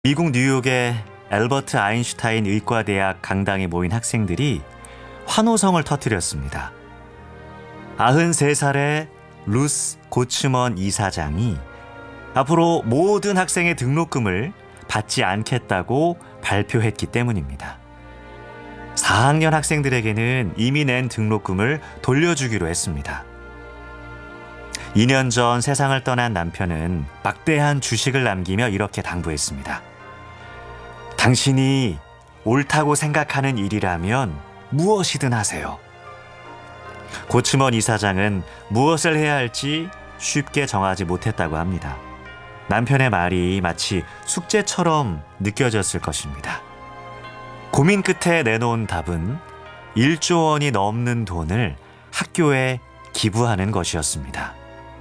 미국 뉴욕의 엘버트 아인슈타인 의과대학 강당에 모인 학생들이 환호성을 터뜨렸습니다. 93살의 루스 고츠먼 이사장이 앞으로 모든 학생의 등록금을 받지 않겠다고 발표했기 때문입니다. 4학년 학생들에게는 이미 낸 등록금을 돌려주기로 했습니다. 2년 전 세상을 떠난 남편은 막대한 주식을 남기며 이렇게 당부했습니다. 당신이 옳다고 생각하는 일이라면 무엇이든 하세요. 고츠먼 이사장은 무엇을 해야 할지 쉽게 정하지 못했다고 합니다. 남편의 말이 마치 숙제처럼 느껴졌을 것입니다. 고민 끝에 내놓은 답은 1조 원이 넘는 돈을 학교에 기부하는 것이었습니다.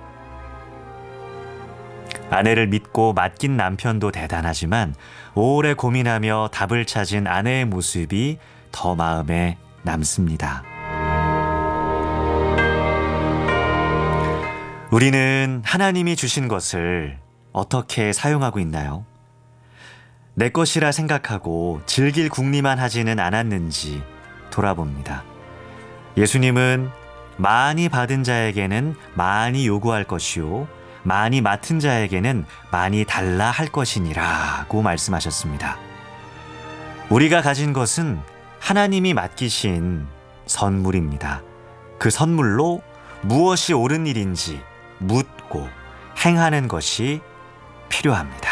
아내를 믿고 맡긴 남편도 대단하지만 오래 고민하며 답을 찾은 아내의 모습이 더 마음에 남습니다. 우리는 하나님이 주신 것을 어떻게 사용하고 있나요? 내 것이라 생각하고 즐길 궁리만 하지는 않았는지 돌아봅니다. 예수님은 많이 받은 자에게는 많이 요구할 것이요 많이 맡은 자에게는 많이 달라 할 것이니라고 말씀하셨습니다. 우리가 가진 것은 하나님이 맡기신 선물입니다. 그 선물로 무엇이 옳은 일인지 묻고 행하는 것이 필요합니다.